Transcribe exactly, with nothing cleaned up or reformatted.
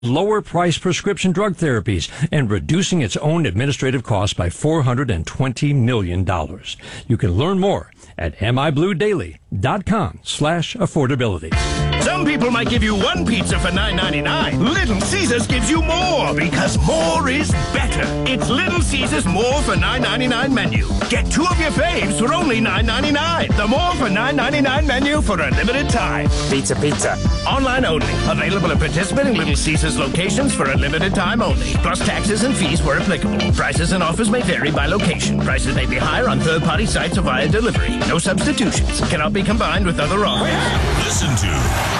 lower price prescription drug therapies, and reducing its own administrative costs by four hundred twenty million dollars. You can learn more at mibluedaily.com slash affordability. Some people might give you one pizza for nine ninety-nine. Little Caesars gives you more because more is better. It's Little Caesars More for nine ninety-nine menu. Get two of your faves for only nine ninety-nine. The More for nine ninety-nine menu for a limited time. Pizza, pizza. Online only. Available at participating Little Caesars locations for a limited time only. Plus taxes and fees where applicable. Prices and offers may vary by location. Prices may be higher on third-party sites or via delivery. No substitutions. Cannot be combined with other offers. Listen to